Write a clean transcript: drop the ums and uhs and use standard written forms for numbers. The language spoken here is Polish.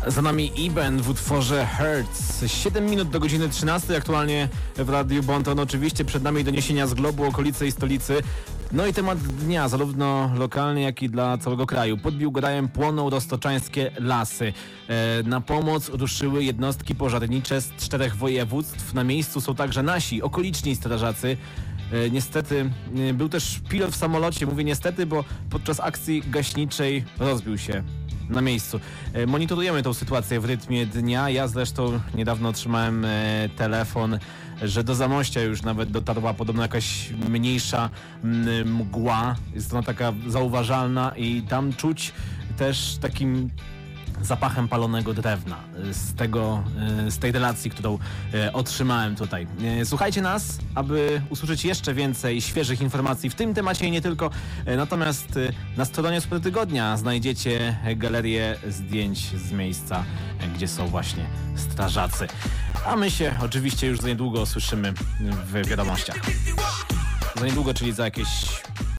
Za nami Iben w utworze Hurts. 7 minut do godziny 13 aktualnie w Radiu Bonton. Oczywiście przed nami doniesienia z globu, okolicy i stolicy. No i temat dnia, zarówno lokalny, jak i dla całego kraju. Pod Biłgorajem płoną roztoczańskie lasy. Na pomoc ruszyły jednostki pożarnicze z 4 województw. Na miejscu są także nasi okoliczni strażacy. Niestety był też pilot w samolocie. Mówię niestety, bo podczas akcji gaśniczej rozbił się na miejscu. Monitorujemy tą sytuację w rytmie dnia. Ja zresztą niedawno otrzymałem telefon, że do Zamościa już nawet dotarła podobno jakaś mniejsza mgła. Jest ona taka zauważalna i tam czuć też takim zapachem palonego drewna z tej relacji, którą otrzymałem tutaj. Słuchajcie nas, aby usłyszeć jeszcze więcej świeżych informacji w tym temacie i nie tylko. Natomiast na stronie Sport Tygodnia znajdziecie galerię zdjęć z miejsca, gdzie są właśnie strażacy. A my się oczywiście już za niedługo słyszymy w wiadomościach. Za niedługo, czyli za jakieś